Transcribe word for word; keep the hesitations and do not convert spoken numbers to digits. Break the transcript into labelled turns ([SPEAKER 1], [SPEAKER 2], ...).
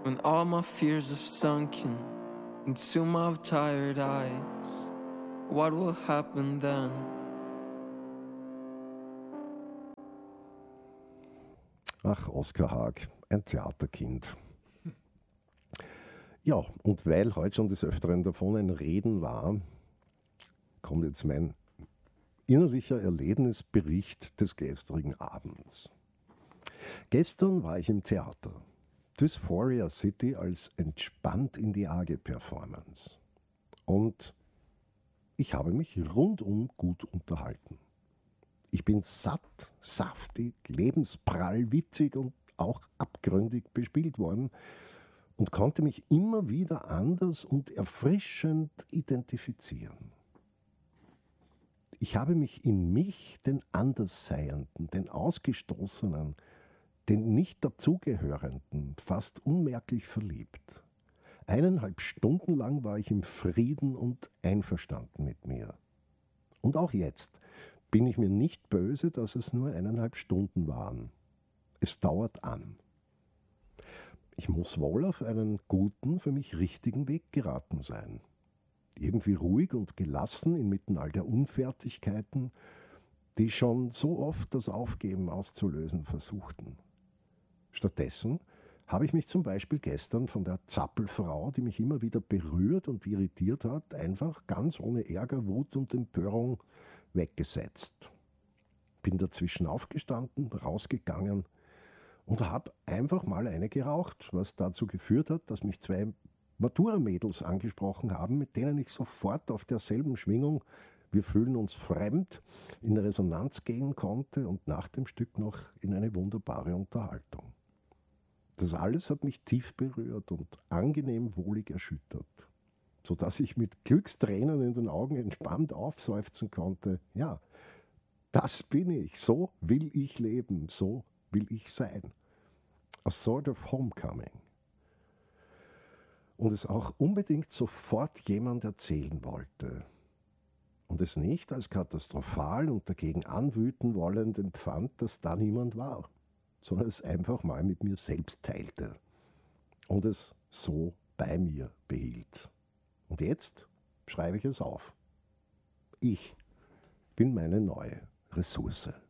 [SPEAKER 1] when all my fears have sunken into my tired eyes, what will happen then?
[SPEAKER 2] Ach, Oskar Haag, ein Theaterkind. Ja, und weil heute schon des Öfteren davon ein Reden war, kommt jetzt mein innerlicher Erlebnisbericht des gestrigen Abends. Gestern war ich im Theater. Dysphoria City als entspannt in die Arge Performance. Und ich habe mich rundum gut unterhalten. Ich bin satt, saftig, lebensprall, witzig und auch abgründig bespielt worden und konnte mich immer wieder anders und erfrischend identifizieren. Ich habe mich in mich, den Andersseienden, den Ausgestoßenen, den nicht dazugehörenden, fast unmerklich verliebt. Eineinhalb Stunden lang war ich im Frieden und einverstanden mit mir. Und auch jetzt bin ich mir nicht böse, dass es nur eineinhalb Stunden waren. Es dauert an. Ich muss wohl auf einen guten, für mich richtigen Weg geraten sein. Irgendwie ruhig und gelassen inmitten all der Unfertigkeiten, die schon so oft das Aufgeben auszulösen versuchten. Stattdessen habe ich mich zum Beispiel gestern von der Zappelfrau, die mich immer wieder berührt und irritiert hat, einfach ganz ohne Ärger, Wut und Empörung weggesetzt. Bin dazwischen aufgestanden, rausgegangen und habe einfach mal eine geraucht, was dazu geführt hat, dass mich zwei Matura-Mädels angesprochen haben, mit denen ich sofort auf derselben Schwingung, wir fühlen uns fremd, in Resonanz gehen konnte und nach dem Stück noch in eine wunderbare Unterhaltung. Das alles hat mich tief berührt und angenehm wohlig erschüttert, sodass ich mit Glückstränen in den Augen entspannt aufseufzen konnte, ja, das bin ich, so will ich leben, so will ich sein. A sort of homecoming. Und es auch unbedingt sofort jemand erzählen wollte. Und es nicht als katastrophal und dagegen anwüten wollend empfand, dass da niemand war, sondern es einfach mal mit mir selbst teilte und es so bei mir behielt. Und jetzt schreibe ich es auf. Ich bin meine neue Ressource.